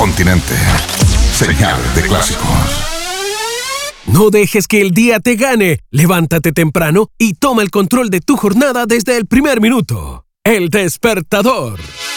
Continente. Señal de clásicos. No dejes que el día te gane. Levántate temprano y toma el control de tu jornada desde el primer minuto. El Despertador.